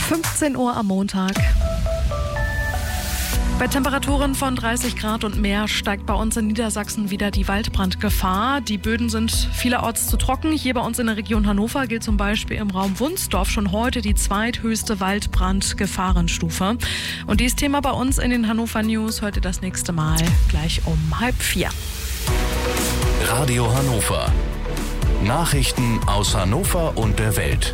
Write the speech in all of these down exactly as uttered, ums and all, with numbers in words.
fünfzehn Uhr am Montag. Bei Temperaturen von dreißig Grad und mehr steigt bei uns in Niedersachsen wieder die Waldbrandgefahr. Die Böden sind vielerorts zu trocken. Hier bei uns in der Region Hannover gilt zum Beispiel im Raum Wunsdorf schon heute die zweithöchste Waldbrandgefahrenstufe. Und dies Thema bei uns in den Hannover News heute das nächste Mal gleich um halb vier. Radio Hannover. Nachrichten aus Hannover und der Welt.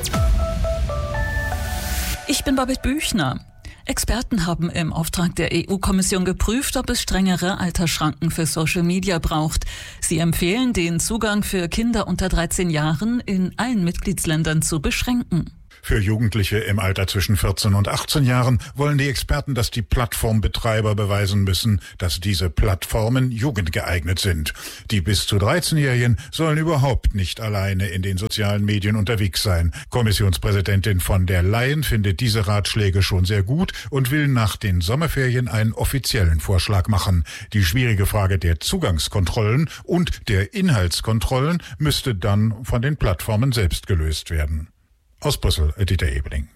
Ich bin Babette Büchner. Experten haben im Auftrag der E U-Kommission geprüft, ob es strengere Altersschranken für Social Media braucht. Sie empfehlen, den Zugang für Kinder unter dreizehn Jahren in allen Mitgliedsländern zu beschränken. Für Jugendliche im Alter zwischen vierzehn und achtzehn Jahren wollen die Experten, dass die Plattformbetreiber beweisen müssen, dass diese Plattformen jugendgeeignet sind. Die bis zu dreizehnjährigen sollen überhaupt nicht alleine in den sozialen Medien unterwegs sein. Kommissionspräsidentin von der Leyen findet diese Ratschläge schon sehr gut und will nach den Sommerferien einen offiziellen Vorschlag machen. Die schwierige Frage der Zugangskontrollen und der Inhaltskontrollen müsste dann von den Plattformen selbst gelöst werden. Aus Brüssel, Dieter Ebeling.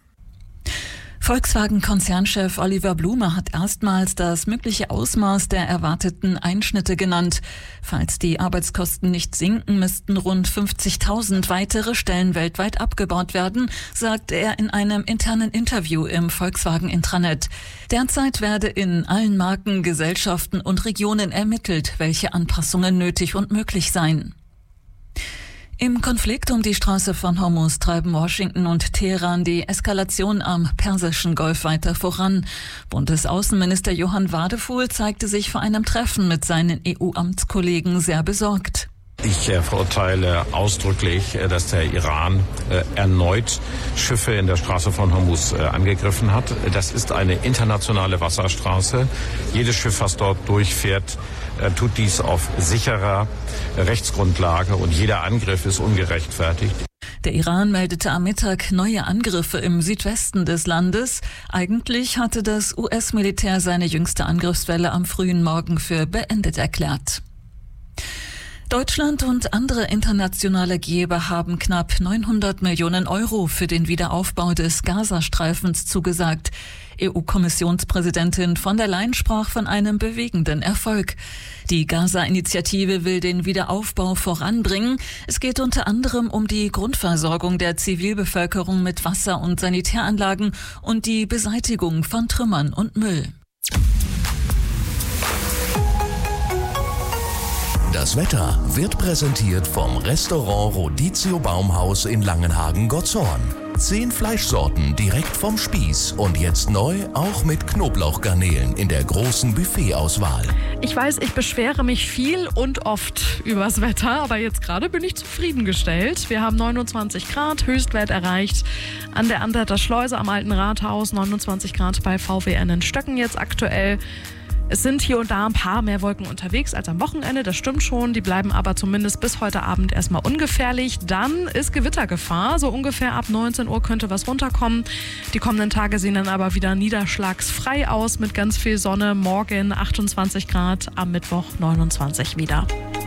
Volkswagen-Konzernchef Oliver Blume hat erstmals das mögliche Ausmaß der erwarteten Einschnitte genannt. Falls die Arbeitskosten nicht sinken, müssten rund fünfzigtausend weitere Stellen weltweit abgebaut werden, sagte er in einem internen Interview im Volkswagen-Intranet. Derzeit werde in allen Marken, Gesellschaften und Regionen ermittelt, welche Anpassungen nötig und möglich seien. Im Konflikt um die Straße von Hormuz treiben Washington und Teheran die Eskalation am Persischen Golf weiter voran. Bundesaußenminister Johann Wadefuhl zeigte sich vor einem Treffen mit seinen E U-Amtskollegen sehr besorgt. Ich äh, verurteile ausdrücklich, äh, dass der Iran äh, erneut Schiffe in der Straße von Hormuz äh, angegriffen hat. Das ist eine internationale Wasserstraße. Jedes Schiff, was dort durchfährt, äh, tut dies auf sicherer äh, Rechtsgrundlage und jeder Angriff ist ungerechtfertigt. Der Iran meldete am Mittag neue Angriffe im Südwesten des Landes. Eigentlich hatte das U S-Militär seine jüngste Angriffswelle am frühen Morgen für beendet erklärt. Deutschland und andere internationale Geber haben knapp neunhundert Millionen Euro für den Wiederaufbau des Gazastreifens zugesagt. E U-Kommissionspräsidentin von der Leyen sprach von einem bewegenden Erfolg. Die Gaza-Initiative will den Wiederaufbau voranbringen. Es geht unter anderem um die Grundversorgung der Zivilbevölkerung mit Wasser- und Sanitäranlagen und die Beseitigung von Trümmern und Müll. Das Wetter wird präsentiert vom Restaurant Rodizio Baumhaus in Langenhagen-Gotzhorn. Zehn Fleischsorten direkt vom Spieß und jetzt neu auch mit Knoblauchgarnelen in der großen Buffetauswahl. Ich weiß, ich beschwere mich viel und oft übers Wetter, aber jetzt gerade bin ich zufriedengestellt. Wir haben neunundzwanzig Grad, Höchstwert erreicht an der Anhalter Schleuse am Alten Rathaus, neunundzwanzig Grad bei V W N in Stöcken jetzt aktuell. Es sind hier und da ein paar mehr Wolken unterwegs als am Wochenende, das stimmt schon. Die bleiben aber zumindest bis heute Abend erstmal ungefährlich. Dann ist Gewittergefahr. So ungefähr ab neunzehn Uhr könnte was runterkommen. Die kommenden Tage sehen dann aber wieder niederschlagsfrei aus mit ganz viel Sonne. Morgen achtundzwanzig Grad, am Mittwoch neunundzwanzig wieder.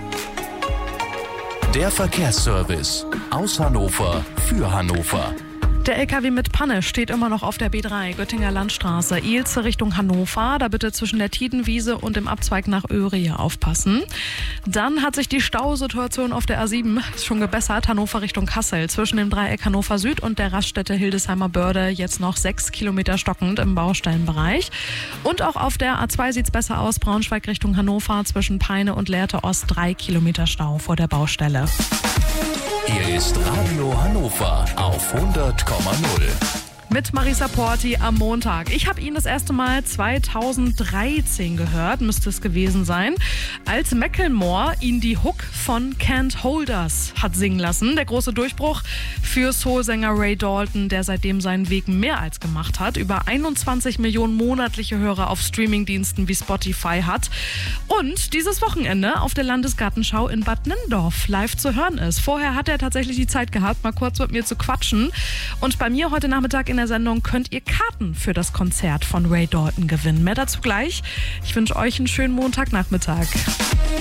Der Verkehrsservice aus Hannover für Hannover. Der L K W mit Panne steht immer noch auf der B drei, Göttinger Landstraße, Ilze Richtung Hannover. Da bitte zwischen der Tiedenwiese und dem Abzweig nach Öhrie aufpassen. Dann hat sich die Stausituation auf der A sieben schon gebessert, Hannover Richtung Kassel. Zwischen dem Dreieck Hannover Süd und der Raststätte Hildesheimer Börde jetzt noch sechs Kilometer stockend im Baustellenbereich. Und auch auf der A zwei sieht es besser aus, Braunschweig Richtung Hannover, zwischen Peine und Lehrte Ost drei Kilometer Stau vor der Baustelle. Hier ist Radio Hannover auf hundert Komma null. Mit Marisa Porti am Montag. Ich habe ihn das erste Mal zweitausenddreizehn gehört, müsste es gewesen sein, als Macklemore ihn die Hook von Can't Hold Us hat singen lassen. Der große Durchbruch für Soulsänger Ray Dalton, der seitdem seinen Weg mehr als gemacht hat. Über einundzwanzig Millionen monatliche Hörer auf Streamingdiensten wie Spotify hat. Und dieses Wochenende auf der Landesgartenschau in Bad Nennendorf live zu hören ist. Vorher hat er tatsächlich die Zeit gehabt, mal kurz mit mir zu quatschen. Und bei mir heute Nachmittag in der Sendung könnt ihr Karten für das Konzert von Ray Dalton gewinnen. Mehr dazu gleich. Ich wünsche euch einen schönen Montagnachmittag.